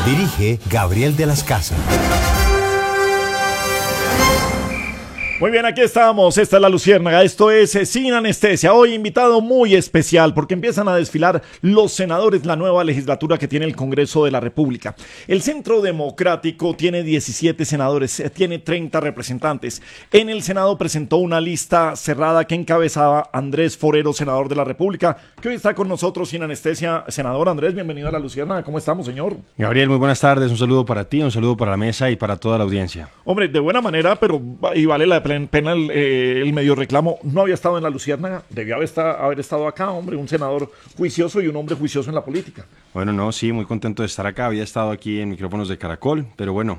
Dirige Gabriel de las Casas. Muy bien, aquí estamos, esta es La Luciérnaga, esto es Sin Anestesia. Hoy invitado muy especial porque empiezan a desfilar los senadores, la nueva legislatura que tiene el Congreso de la República. El Centro Democrático tiene 17 senadores, tiene 30 representantes. En el Senado presentó una lista cerrada que encabezaba Andrés Forero, senador de la República, que hoy está con nosotros Sin Anestesia. Senador Andrés, bienvenido a La Luciérnaga, ¿cómo estamos, señor? Gabriel, muy buenas tardes, un saludo para ti, un saludo para la mesa y para toda la audiencia. Hombre, de buena manera, pero y vale la pena el medio reclamo. No había estado en La Luciérnaga, debió haber estado acá, hombre, un senador juicioso y un hombre juicioso en la política. Bueno, no, sí, muy contento de estar acá, había estado aquí en micrófonos de Caracol, pero bueno,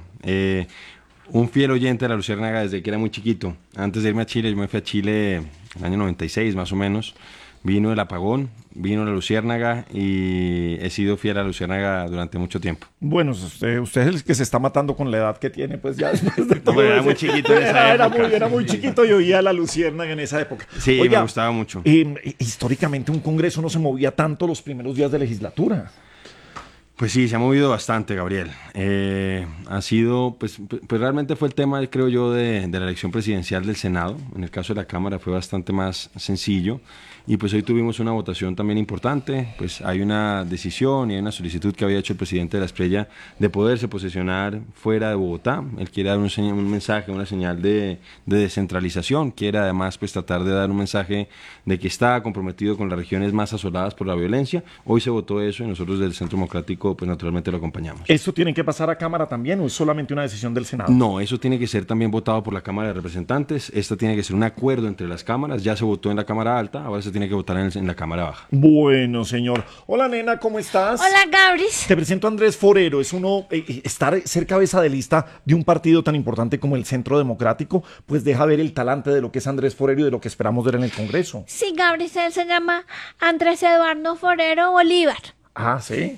un fiel oyente de La Luciérnaga desde que era muy chiquito. Antes de irme a Chile, yo me fui a Chile en el año 96 más o menos, vino el apagón, vino La Luciérnaga y he sido fiel a La Luciérnaga durante mucho tiempo. Bueno, usted es el que se está matando con la edad que tiene, pues ya después de todo. Era muy chiquito en esa época. Era muy chiquito y oía La Luciérnaga en esa época. Sí, oiga, me gustaba mucho. Históricamente un congreso no se movía tanto los primeros días de legislatura. Pues sí, se ha movido bastante, Gabriel. Ha sido, pues realmente fue el tema, creo yo, de la elección presidencial del Senado. En el caso de la Cámara fue bastante más sencillo. Y pues hoy tuvimos una votación también importante, pues hay una decisión y hay una solicitud que había hecho el presidente de la Esprella de poderse posesionar fuera de Bogotá. Él quiere dar un mensaje, una señal de descentralización, quiere además pues tratar de dar un mensaje de que está comprometido con las regiones más asoladas por la violencia. Hoy se votó eso y nosotros del Centro Democrático pues naturalmente lo acompañamos. ¿Esto tiene que pasar a Cámara también o es solamente una decisión del Senado? No, eso tiene que ser también votado por la Cámara de Representantes. Esta tiene que ser un acuerdo entre las cámaras, ya se votó en la Cámara Alta, ahora se tiene que votar en la Cámara Baja. Bueno, señor. Hola, nena, ¿cómo estás? Hola, Gabris. Te presento a Andrés Forero. Es estar ser cabeza de lista de un partido tan importante como el Centro Democrático, pues deja ver el talante de lo que es Andrés Forero y de lo que esperamos ver en el Congreso. Sí, Gabris, él se llama Andrés Eduardo Forero Bolívar. Ah, ¿sí?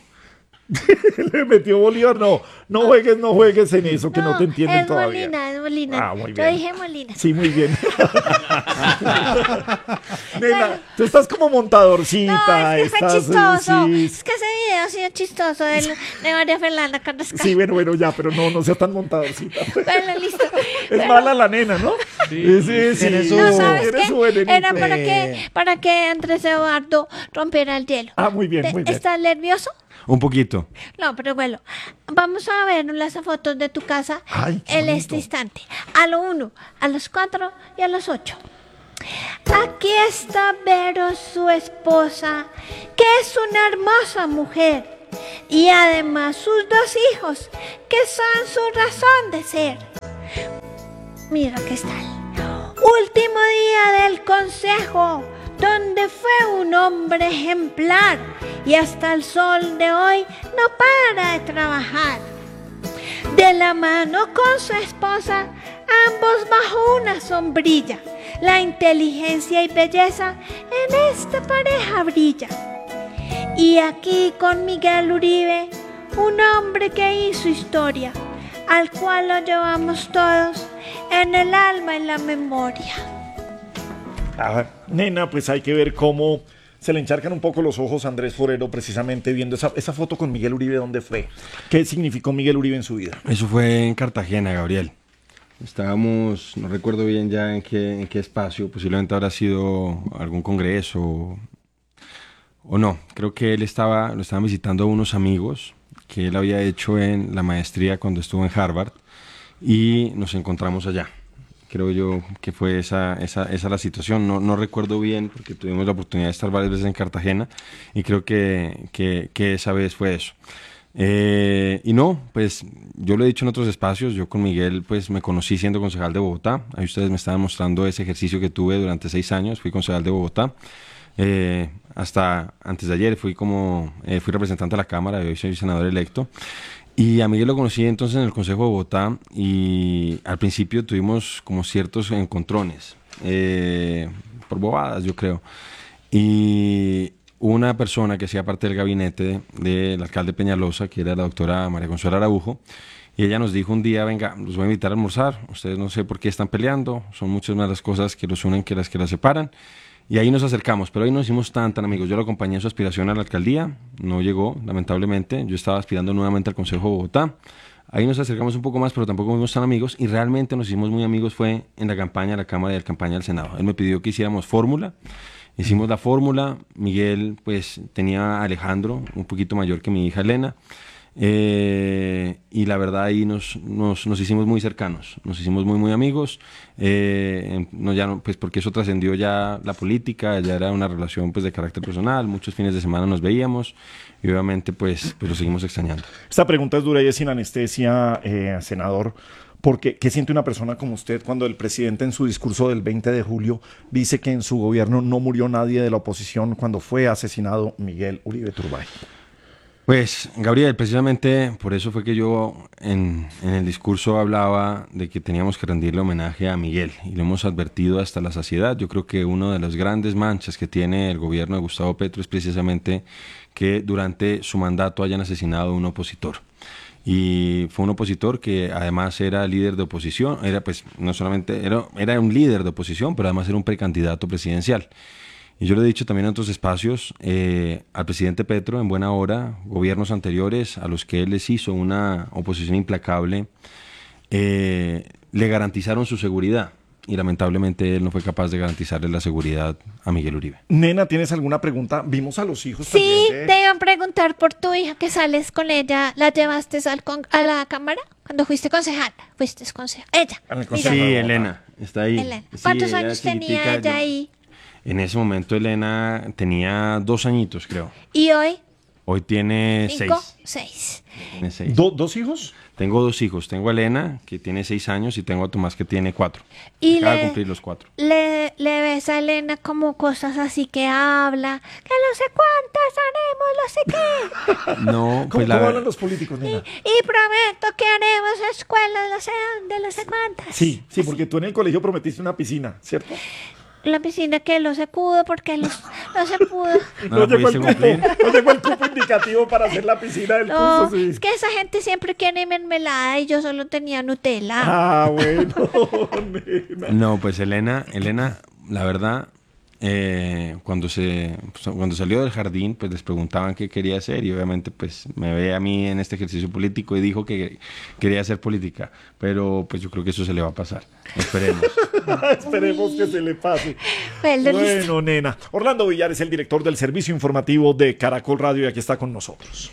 Le metió Bolívar. No juegues en eso, que no te entienden todavía. Es Molina. Ah, muy bien. Yo dije Molina. Sí, muy bien. Nena, tú estás como montadorcita. No, es que fue chistoso. Sí. Es que ese video ha sido chistoso de María Fernanda Carrascal. Sí, bueno, ya, pero no sea tan montadorcita. Bueno, listo. Es mala la nena, ¿no? Sí. No, ¿sabes qué? Era venenito. para que Andrés Eduardo rompiera el hielo. Ah, muy bien. ¿Estás nervioso? Un poquito. No, pero bueno, vamos a ver las fotos de tu casa en este instante. A lo 1, a los 4 y a los 8. Aquí está Vero, su esposa, que es una hermosa mujer. Y además sus 2 hijos, que son su razón de ser. Mira qué tal. Último día del consejo, donde fue un hombre ejemplar y hasta el sol de hoy no para de trabajar. De la mano con su esposa, ambos bajo una sombrilla, la inteligencia y belleza en esta pareja brilla. Y aquí con Miguel Uribe, un hombre que hizo historia, al cual lo llevamos todos en el alma y en la memoria. Nena, pues hay que ver cómo se le encharcan un poco los ojos a Andrés Forero precisamente viendo esa foto con Miguel Uribe. ¿Dónde fue? ¿Qué significó Miguel Uribe en su vida? Eso fue en Cartagena, Gabriel. Estábamos, no recuerdo bien ya en qué espacio, posiblemente habrá sido algún congreso o no. Creo que lo estaban visitando unos amigos que él había hecho en la maestría cuando estuvo en Harvard y nos encontramos allá. Creo yo que fue esa la situación. No recuerdo bien porque tuvimos la oportunidad de estar varias veces en Cartagena y creo que esa vez fue eso. Y no, pues yo lo he dicho en otros espacios, yo con Miguel pues me conocí siendo concejal de Bogotá. Ahí ustedes me estaban mostrando ese ejercicio que tuve durante 6 años, fui concejal de Bogotá. Hasta antes de ayer fui representante de la Cámara y hoy soy senador electo. Y a Miguel lo conocí entonces en el Consejo de Bogotá y al principio tuvimos como ciertos encontrones, por bobadas yo creo. Y una persona que hacía parte del gabinete del alcalde Peñalosa, que era la doctora María Consuelo Araujo, y ella nos dijo un día, venga, los voy a invitar a almorzar, ustedes no sé por qué están peleando, son muchas más las cosas que los unen que las separan. Y ahí nos acercamos, pero ahí no hicimos tan amigos. Yo lo acompañé en su aspiración a la alcaldía, no llegó, lamentablemente. Yo estaba aspirando nuevamente al Consejo de Bogotá. Ahí nos acercamos un poco más, pero tampoco fuimos tan amigos. Y realmente nos hicimos muy amigos fue en la campaña de la Cámara y la campaña del Senado. Él me pidió que hiciéramos fórmula. Hicimos la fórmula. Miguel, pues, tenía a Alejandro, un poquito mayor que mi hija Elena. Y la verdad ahí nos hicimos muy cercanos, nos hicimos muy amigos, pues porque eso trascendió ya la política, ya era una relación pues de carácter personal, muchos fines de semana nos veíamos y obviamente pues lo seguimos extrañando. Esta pregunta es dura y es sin anestesia, senador, porque ¿qué siente una persona como usted cuando el presidente en su discurso del 20 de julio dice que en su gobierno no murió nadie de la oposición cuando fue asesinado Miguel Uribe Turbay? Pues, Gabriel, precisamente por eso fue que yo en el discurso hablaba de que teníamos que rendirle homenaje a Miguel, y lo hemos advertido hasta la saciedad. Yo creo que una de las grandes manchas que tiene el gobierno de Gustavo Petro es precisamente que durante su mandato hayan asesinado a un opositor. Y fue un opositor que además era líder de oposición, pues no solamente era un líder de oposición, pero además era un precandidato presidencial. Y yo le he dicho también en otros espacios al presidente Petro, en buena hora, gobiernos anteriores a los que él les hizo una oposición implacable, le garantizaron su seguridad. Y lamentablemente él no fue capaz de garantizarle la seguridad a Miguel Uribe. Nena, ¿tienes alguna pregunta? Vimos a los hijos sí, también. te iban a preguntar por tu hija que sales con ella. ¿La llevaste a la cámara? Cuando fuiste concejal. Fuiste concejal. Ella. Sí, Elena, está ahí. Elena. ¿Cuántos años tenía ella ahí? En ese momento Elena tenía 2 añitos, creo. ¿Y hoy? Hoy tiene 6. 6. Tiene 6. ¿Dos hijos? Tengo 2 hijos. Tengo a Elena, que tiene 6 años, y tengo a Tomás, que tiene 4. Y acaba de cumplir los 4. Le ves a Elena como cosas así que habla, que no sé cuántas haremos, no sé qué. No, pues ¿Cómo hablan los políticos, nena? Y prometo que haremos escuelas, no sé dónde, no sé cuántas. Sí, porque tú en el colegio prometiste una piscina, ¿cierto? La piscina que no se pudo porque no se pudo. No llegó pudiste cumplir. no llegó el cupo indicativo para hacer la piscina del No, curso. Sí. es que esa gente siempre quiere mermelada y yo solo tenía Nutella. Ah, bueno, nena. No, pues Elena, la verdad, cuando salió del jardín, pues les preguntaban qué quería hacer, y obviamente pues me ve a mí en este ejercicio político y dijo que quería hacer política, pero pues yo creo que eso se le va a pasar. Esperemos. Esperemos que se le pase. Bueno, nena. Orlando Villar es el director del servicio informativo de Caracol Radio y aquí está con nosotros.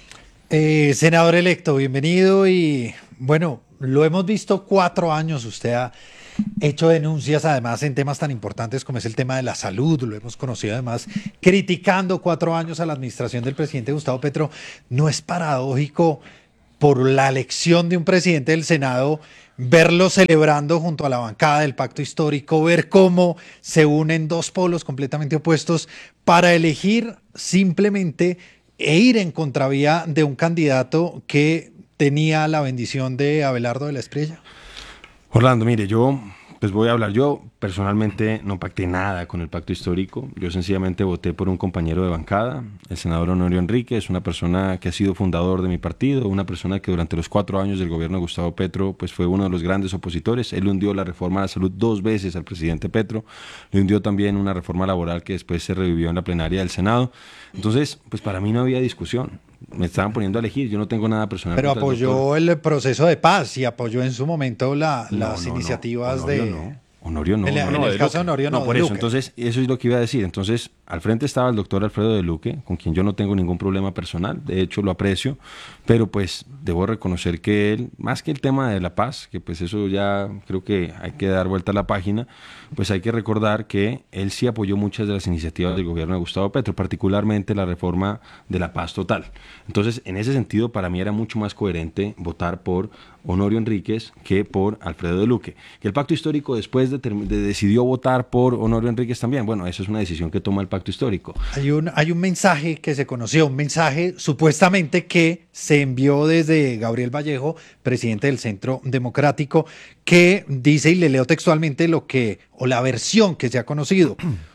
Senador electo, bienvenido. Y bueno, lo hemos visto 4 años. Usted ha hecho denuncias además en temas tan importantes como es el tema de la salud. Lo hemos conocido además criticando 4 años a la administración del presidente Gustavo Petro. ¿No es paradójico, por la elección de un presidente del Senado, verlo celebrando junto a la bancada del Pacto Histórico, ver cómo se unen 2 polos completamente opuestos para elegir simplemente e ir en contravía de un candidato que tenía la bendición de Abelardo de la Espriella? Orlando, mire, yo voy a hablar. Yo personalmente no pacté nada con el Pacto Histórico. Yo sencillamente voté por un compañero de bancada, el senador Honorio Enrique. Es una persona que ha sido fundador de mi partido, una persona que durante los 4 años del gobierno de Gustavo Petro pues fue uno de los grandes opositores. Él hundió la reforma a la salud 2 veces al presidente Petro. Le hundió también una reforma laboral que después se revivió en la plenaria del Senado. Entonces, pues para mí no había discusión. Me estaban poniendo a elegir, yo no tengo nada personal. Pero apoyó el proceso de paz y apoyó en su momento las iniciativas de... Honorio no. En el caso de Honorio no. No, por eso. Entonces, eso es lo que iba a decir. Entonces, al frente estaba el doctor Alfredo de Luque, con quien yo no tengo ningún problema personal. De hecho, lo aprecio. Pero, pues, debo reconocer que él, más que el tema de la paz, que pues eso ya creo que hay que dar vuelta a la página, pues hay que recordar que él sí apoyó muchas de las iniciativas del gobierno de Gustavo Petro, particularmente la reforma de la paz total. Entonces, en ese sentido, para mí era mucho más coherente votar por Honorio Enríquez que por Alfredo de Luque. Que el Pacto Histórico después decidió votar por Honorio Enríquez también. Bueno, eso es una decisión que toma el Pacto Histórico. Hay un mensaje que se conoció, un mensaje supuestamente que se envió desde Gabriel Vallejo, presidente del Centro Democrático, que dice, y le leo textualmente la versión que se ha conocido: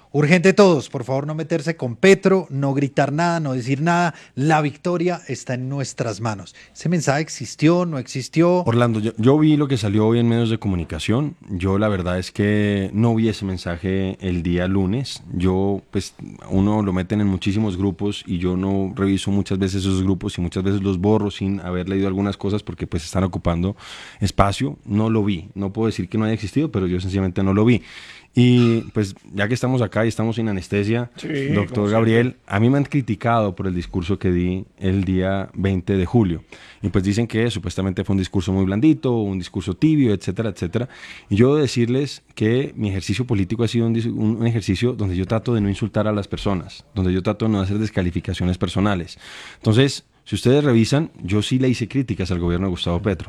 Urgente todos, por favor no meterse con Petro, no gritar nada, no decir nada. La victoria está en nuestras manos. ¿Ese mensaje existió, no existió? Orlando, yo vi lo que salió hoy en medios de comunicación. Yo la verdad es que no vi ese mensaje el día lunes. Pues uno lo meten en muchísimos grupos y yo no reviso muchas veces esos grupos y muchas veces los borro sin haber leído algunas cosas porque pues están ocupando espacio. No lo vi. No puedo decir que no haya existido, pero yo sencillamente no lo vi. Y pues ya que estamos acá y estamos sin anestesia, sí, doctor Gabriel, a mí me han criticado por el discurso que di el día 20 de julio. Y pues dicen que supuestamente fue un discurso muy blandito, un discurso tibio, etcétera, etcétera. Y yo debo decirles que mi ejercicio político ha sido un ejercicio donde yo trato de no insultar a las personas, donde yo trato de no hacer descalificaciones personales. Entonces, si ustedes revisan, yo sí le hice críticas al gobierno de Gustavo Petro.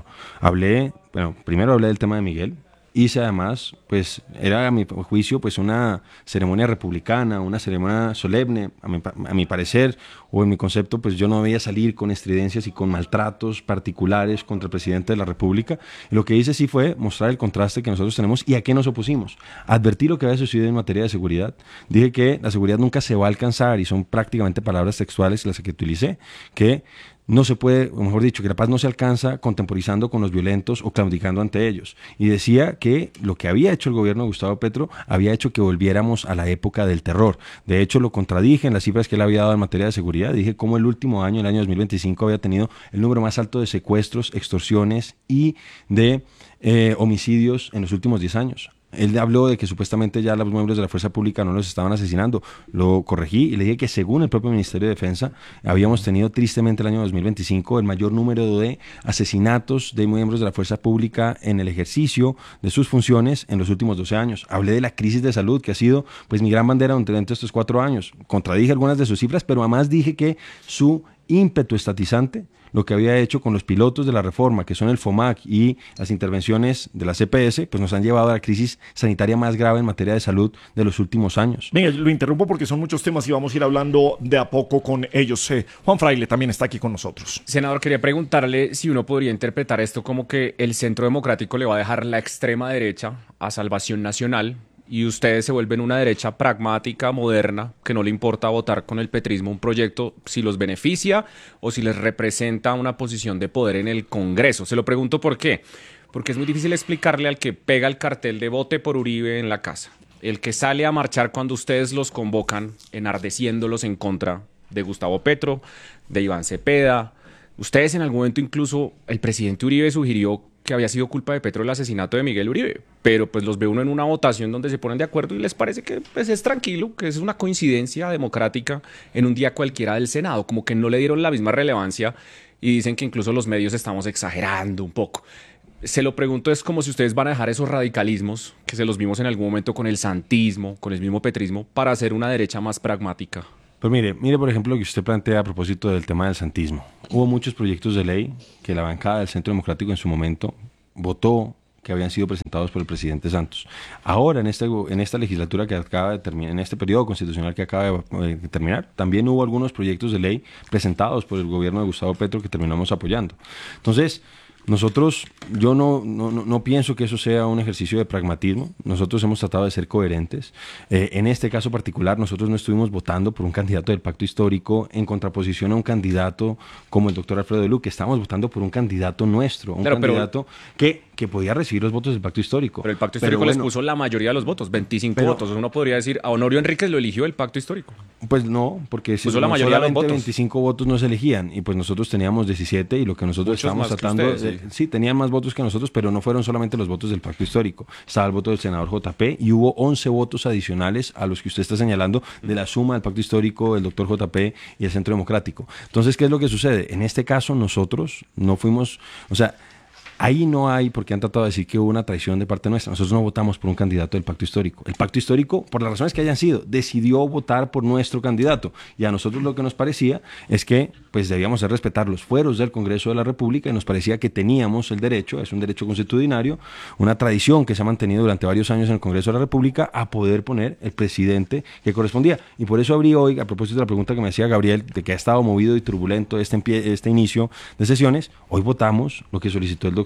Primero hablé del tema de Miguel. Hice además, pues era a mi juicio pues una ceremonia republicana, una ceremonia solemne, a mi parecer o en mi concepto, pues yo no debía salir con estridencias y con maltratos particulares contra el presidente de la República. Y lo que hice sí fue mostrar el contraste que nosotros tenemos y a qué nos opusimos. Advertí lo que había sucedido en materia de seguridad. Dije que la seguridad nunca se va a alcanzar y son prácticamente palabras textuales las que utilicé, que no se puede, o mejor dicho, que la paz no se alcanza contemporizando con los violentos o claudicando ante ellos. Y decía que lo que había hecho el gobierno de Gustavo Petro había hecho que volviéramos a la época del terror. De hecho, lo contradije en las cifras que él había dado en materia de seguridad. Dije cómo el último año, el año 2025, había tenido el número más alto de secuestros, extorsiones y de homicidios en los últimos 10 años. Él habló de que supuestamente ya los miembros de la fuerza pública no los estaban asesinando. Lo corregí y le dije que según el propio Ministerio de Defensa habíamos tenido tristemente el año 2025 el mayor número de asesinatos de miembros de la fuerza pública en el ejercicio de sus funciones en los últimos 12 años. Hablé de la crisis de salud que ha sido pues mi gran bandera durante estos 4 años. Contradije algunas de sus cifras, pero además dije que su ímpetu estatizante, lo que había hecho con los pilotos de la reforma, que son el FOMAC y las intervenciones de la CPS, pues nos han llevado a la crisis sanitaria más grave en materia de salud de los últimos años. Venga, lo interrumpo porque son muchos temas y vamos a ir hablando de a poco con ellos. Juan Fraile también está aquí con nosotros. Senador, quería preguntarle si uno podría interpretar esto como que el Centro Democrático le va a dejar la extrema derecha a Salvación Nacional y ustedes se vuelven una derecha pragmática, moderna, que no le importa votar con el petrismo un proyecto si los beneficia o si les representa una posición de poder en el Congreso. Se lo pregunto por qué. Porque es muy difícil explicarle al que pega el cartel de vote por Uribe en la casa, el que sale a marchar cuando ustedes los convocan, enardeciéndolos en contra de Gustavo Petro, de Iván Cepeda. Ustedes en algún momento incluso, el presidente Uribe sugirió que había sido culpa de Petro el asesinato de Miguel Uribe, pero pues los ve uno en una votación donde se ponen de acuerdo y les parece que pues es tranquilo, que es una coincidencia democrática en un día cualquiera del Senado, como que no le dieron la misma relevancia y dicen que incluso los medios estamos exagerando un poco. Se lo pregunto, es como si ustedes van a dejar esos radicalismos que se los vimos en algún momento con el santismo, con el mismo petrismo, para hacer una derecha más pragmática. Pues mire por ejemplo lo que usted plantea a propósito del tema del santismo. Hubo muchos proyectos de ley que la bancada del Centro Democrático en su momento votó que habían sido presentados por el presidente Santos. Ahora, en esta legislatura que acaba de terminar, en este periodo constitucional que acaba de terminar, también hubo algunos proyectos de ley presentados por el gobierno de Gustavo Petro que terminamos apoyando. Entonces, yo no pienso que eso sea un ejercicio de pragmatismo. Nosotros hemos tratado de ser coherentes. En este caso particular, nosotros no estuvimos votando por un candidato del pacto histórico en contraposición a un candidato como el doctor Alfredo de Luque. Estamos votando por un candidato nuestro, candidato que podía recibir los votos del pacto histórico. Pero el pacto histórico les puso la mayoría de los votos, 25 votos. Uno podría decir, a Honorio Enríquez lo eligió el pacto histórico. Pues no, porque puso la mayoría de los votos. 25 votos no se elegían y pues nosotros teníamos 17 y lo que nosotros estábamos tratando... Sí, tenían más votos que nosotros, pero no fueron solamente los votos del pacto histórico. Estaba el voto del senador JP y hubo 11 votos adicionales a los que usted está señalando de la suma del pacto histórico, el doctor JP y el Centro Democrático. Entonces, ¿qué es lo que sucede? En este caso nosotros no fuimos... Ahí no hay, porque han tratado de decir que hubo una traición de parte nuestra. Nosotros no votamos por un candidato del pacto histórico. El pacto histórico, por las razones que hayan sido, decidió votar por nuestro candidato. Y a nosotros lo que nos parecía es que pues debíamos de respetar los fueros del Congreso de la República y nos parecía que teníamos el derecho, es un derecho constitucional, una tradición que se ha mantenido durante varios años en el Congreso de la República, a poder poner el presidente que correspondía. Y por eso abrí hoy, a propósito de la pregunta que me hacía Gabriel, de que ha estado movido y turbulento este inicio de sesiones, hoy votamos lo que solicitó el doctor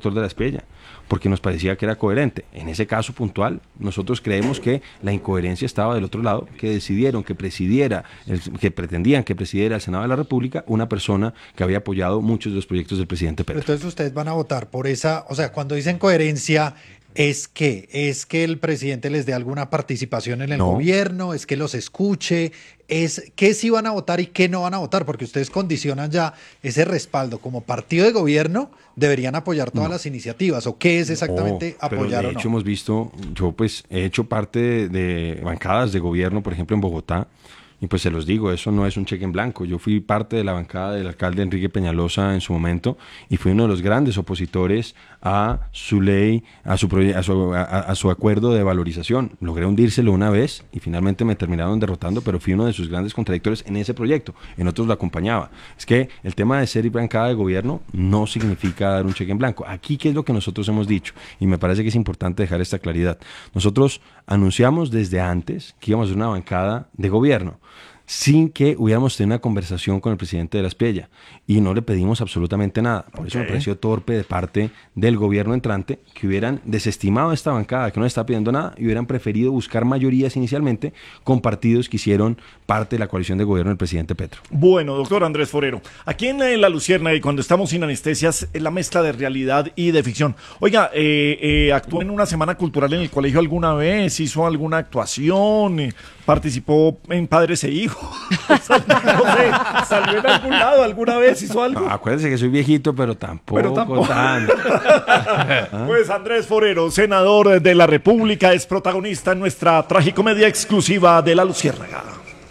doctor de la Espriella, porque nos parecía que era coherente. En ese caso puntual, nosotros creemos que la incoherencia estaba del otro lado, que decidieron que que pretendían que presidiera el Senado de la República una persona que había apoyado muchos de los proyectos del presidente Petro. Pero entonces ustedes van a votar por esa, o sea, cuando dicen coherencia, ¿es que el presidente les dé alguna participación en el gobierno? ¿Es que los escuche? ¿Es qué sí van a votar y qué no van a votar? Porque ustedes condicionan ya ese respaldo. Como partido de gobierno, deberían apoyar todas las iniciativas. ¿O qué es exactamente apoyar pero de hecho hemos visto, yo pues he hecho parte de bancadas de gobierno, por ejemplo en Bogotá, y pues se los digo, eso no es un cheque en blanco. Yo fui parte de la bancada del alcalde Enrique Peñalosa en su momento y fui uno de los grandes opositores a su ley, a su acuerdo de valorización. Logré hundírselo una vez y finalmente me terminaron derrotando, pero fui uno de sus grandes contradictores en ese proyecto. En otros lo acompañaba. Es que el tema de ser bancada de gobierno no significa dar un cheque en blanco. Aquí, ¿qué es lo que nosotros hemos dicho? Y me parece que es importante dejar esta claridad. Nosotros anunciamos desde antes que íbamos a hacer una bancada de gobierno, sin que hubiéramos tenido una conversación con el presidente de la Espriella, y no le pedimos absolutamente nada. Por eso me pareció torpe de parte del gobierno entrante que hubieran desestimado esta bancada, que no le está pidiendo nada, y hubieran preferido buscar mayorías inicialmente con partidos que hicieron parte de la coalición de gobierno del presidente Petro. Bueno, doctor Andrés Forero, aquí en La Luciérnaga y cuando estamos sin anestesias, es la mezcla de realidad y de ficción. Oiga, ¿actuó en una semana cultural en el colegio alguna vez? ¿Hizo alguna actuación? ¿Participó en Padres e Hijos? No sé, ¿salió en algún lado alguna vez? ¿Hizo algo? No, acuérdense que soy viejito, pero tampoco tanto. Pues Andrés Forero, senador de la República, es protagonista en nuestra tragicomedia exclusiva de La Luciérnaga.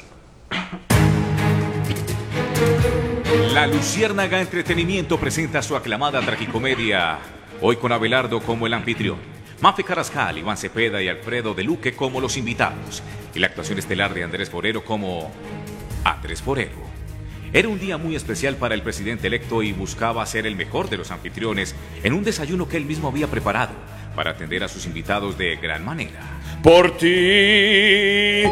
La Luciérnaga Entretenimiento presenta su aclamada tragicomedia, hoy con Abelardo como el anfitrión, Mafe Carrascal, Iván Cepeda y Alfredo de Luque como los invitados, y la actuación estelar de Andrés Forero como Andrés Forero. Era un día muy especial para el presidente electo y buscaba ser el mejor de los anfitriones en un desayuno que él mismo había preparado para atender a sus invitados de gran manera. Por ti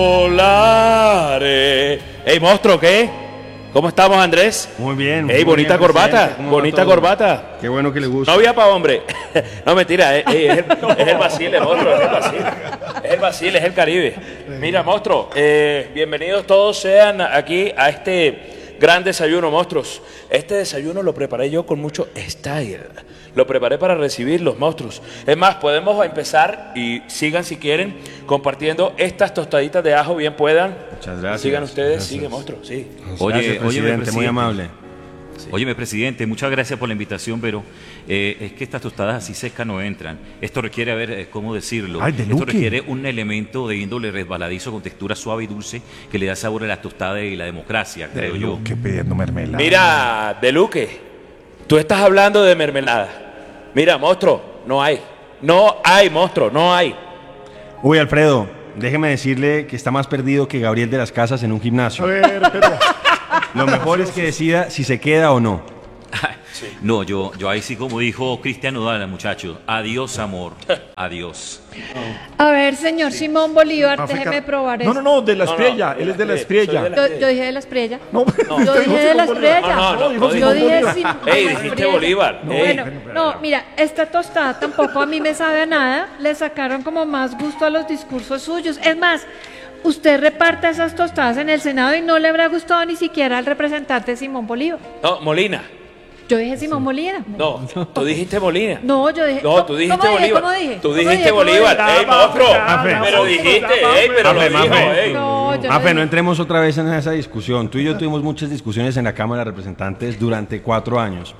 volaré. ¡Ey, monstruo, qué! ¿Cómo estamos, Andrés? Muy bien. ¡Ey, bonita corbata! ¡Bonita corbata! Qué bueno que le gusta. Novia pa' hombre. No, mentira, es el Basile, monstruo, es el Basile. Es el Basile, es el Caribe. Mira, monstruo, bienvenidos todos sean aquí a este gran desayuno, monstruos. Este desayuno lo preparé yo con mucho style. Lo preparé para recibir los monstruos. Es más, podemos empezar y sigan si quieren compartiendo estas tostaditas de ajo, bien puedan. Muchas gracias. Sigan ustedes, gracias. sigue, monstruo, sí. Oye, presidente, muy amable. Sí. Óyeme, presidente, muchas gracias por la invitación, pero es que estas tostadas así secas no entran. Esto requiere, a ver, ¿cómo decirlo? Esto requiere un elemento de índole resbaladizo con textura suave y dulce que le da sabor a la tostada y la democracia, creo yo. Que pidiendo mermelada. Mira, De Luque, tú estás hablando de mermelada. Mira, monstruo, no hay. No hay, monstruo, no hay. Uy, Alfredo, déjeme decirle que está más perdido que Gabriel de las Casas en un gimnasio. A ver, pero... Lo mejor es que decida si se queda o no. Sí. No, yo ahí sí, como dijo Cristian Nodal, muchacho. Adiós, amor. Adiós. A ver, señor Simón Bolívar, déjeme probar eso. No, de la Espriella. Él es de la Espriella. Yo dije de la Espriella. No, yo dije de la Espriella. No, yo dije Simón. Ey, dijiste Bolívar. Bueno, no, mira, esta tostada tampoco a mí me sabe a nada. Le sacaron como más gusto a los discursos suyos. Es más, usted reparte esas tostadas en el Senado y no le habrá gustado ni siquiera al representante Simón Bolívar. No, Molina. Yo dije Simón Molina. No, tú dijiste Molina. No, yo dije. No, tú dijiste Bolívar. ¿Cómo dije? Tú dijiste Bolívar. ¡Ey, monstruo! Pero dijiste, pero lo dijo, Mafe, no entremos otra vez en esa discusión. Tú y yo tuvimos muchas discusiones en la Cámara de Representantes durante 4 años.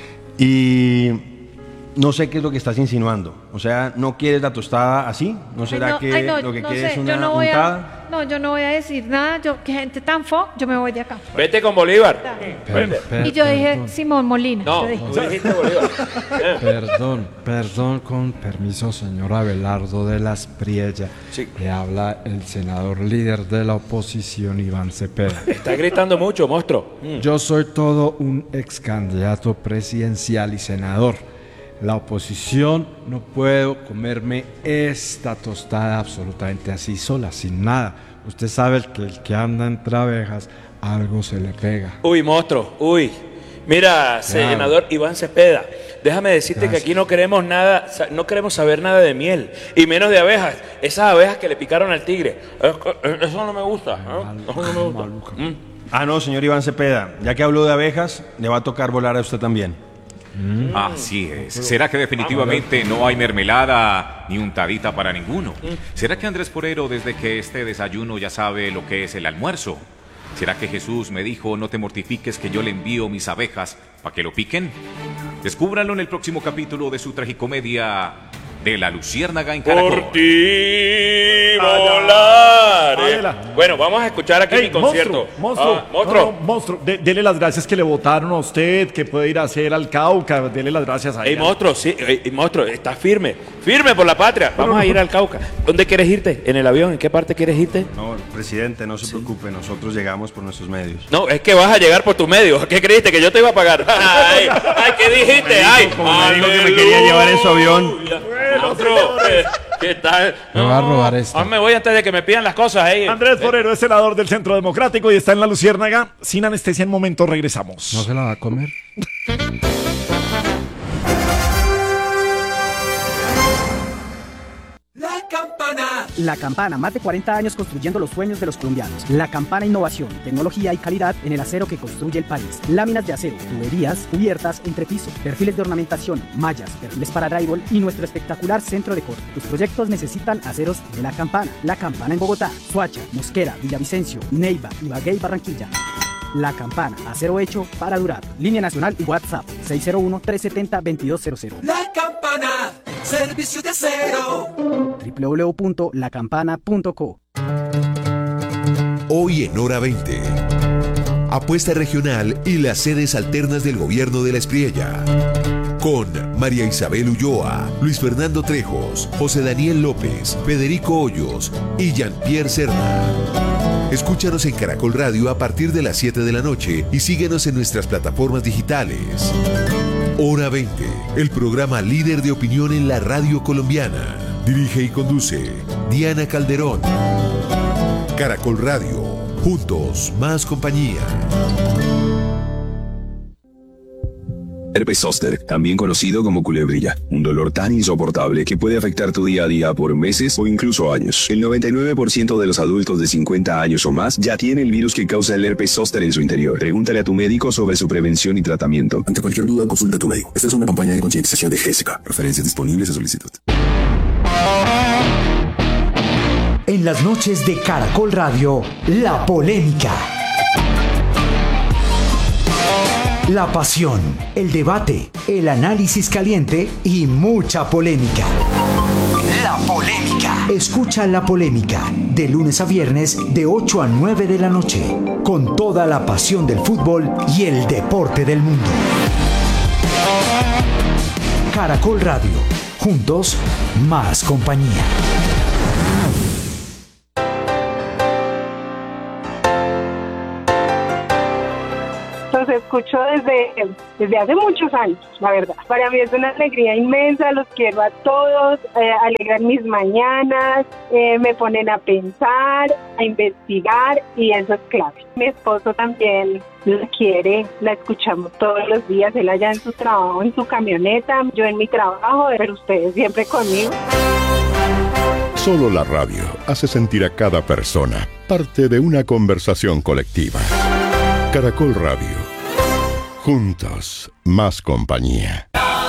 Y no sé qué es lo que estás insinuando. O sea, ¿no quieres la tostada así? ¿No será que lo que quieres es una untada? No, yo no voy a decir nada. Que gente tan yo me voy de acá. Vete con Bolívar. Y yo dije Simón Molina. No, tú dijiste Bolívar. Perdón, con permiso, señor Abelardo de la Espriella. Sí. Le habla el senador líder de la oposición, Iván Cepeda. Está gritando mucho, monstruo. Yo soy todo un ex candidato presidencial y senador. La oposición no puedo comerme esta tostada absolutamente así sola, sin nada. Usted sabe que el que anda entre abejas, algo se le pega. Uy, monstruo, uy. Mira, senador Iván Cepeda, déjame decirte que aquí no queremos nada, no queremos saber nada de miel, y menos de abejas. Esas abejas que le picaron al tigre. Eso no me gusta. Eso no me gusta. Ah, no, señor Iván Cepeda, ya que habló de abejas, le va a tocar volar a usted también. Así es. ¿Será que definitivamente no hay mermelada ni untadita para ninguno? ¿Será que Andrés Forero, desde que este desayuno, ya sabe lo que es el almuerzo? ¿Será que Jesús me dijo, no te mortifiques, que yo le envío mis abejas para que lo piquen? Descúbranlo en el próximo capítulo de su tragicomedia de La Luciérnaga en Caracol. Por ti volar. Bueno, vamos a escuchar aquí mi concierto. Monstruo, dele las gracias que le votaron a usted, que puede ir a hacer al Cauca. Dele las gracias a él. Monstruo, sí, monstruo, está firme por la patria. Vamos a ir al Cauca. ¿Dónde quieres irte? ¿En el avión? ¿En qué parte quieres irte? No, presidente, no se preocupe, nosotros llegamos por nuestros medios. No, es que vas a llegar por tus medios. ¿Qué creíste? ¿Que yo te iba a pagar? Ay, ¿qué dijiste? Como me dijo que me quería llevar en su avión. Monstruo, ¿qué tal? Me va a robar esto. Me voy antes de que me pidan las cosas ahí. Andrés Forero es senador del Centro Democrático y está en La Luciérnaga. Sin anestesia, en momento regresamos. ¿No se la va a comer? La Campana, más de 40 años construyendo los sueños de los colombianos. La Campana, innovación, tecnología y calidad en el acero que construye el país. Láminas de acero, tuberías, cubiertas, entrepiso, perfiles de ornamentación, mallas, perfiles para drywall y nuestro espectacular centro de corte. Tus proyectos necesitan aceros de La Campana. La Campana en Bogotá, Soacha, Mosquera, Villavicencio, Neiva, Ibagué y Barranquilla. La Campana, acero hecho para durar. Línea nacional y WhatsApp 601-370-2200. La Campana, servicio de acero. www.lacampana.co. Hoy en Hora 20. Apuesta regional y las sedes alternas del gobierno de La Espriella. Con María Isabel Ulloa, Luis Fernando Trejos, José Daniel López, Federico Hoyos y Jean-Pierre Serna. Escúchanos en Caracol Radio a partir de las 7 de la noche y síguenos en nuestras plataformas digitales. Hora 20, el programa líder de opinión en la radio colombiana. Dirige y conduce Diana Calderón. Caracol Radio, juntos más compañía. Herpes zóster, también conocido como culebrilla, un dolor tan insoportable que puede afectar tu día a día por meses o incluso años. El 99% de los adultos de 50 años o más ya tiene el virus que causa el herpes zóster en su interior. Pregúntale a tu médico sobre su prevención y tratamiento. Ante cualquier duda, consulta a tu médico. Esta es una campaña de concientización de GESECA. Referencias disponibles a solicitud. En las noches de Caracol Radio, la polémica. La pasión, el debate, el análisis caliente y mucha polémica. La polémica. Escucha La Polémica de lunes a viernes de 8 a 9 de la noche con toda la pasión del fútbol y el deporte del mundo. Caracol Radio. Juntos, más compañía. Los escucho desde hace muchos años, la verdad. Para mí es una alegría inmensa, los quiero a todos, alegran mis mañanas, me ponen a pensar, a investigar y eso es clave. Mi esposo también la quiere, la escuchamos todos los días, él allá en su trabajo, en su camioneta, yo en mi trabajo, pero ustedes siempre conmigo. Solo la radio hace sentir a cada persona parte de una conversación colectiva. Caracol Radio. Juntos, más compañía.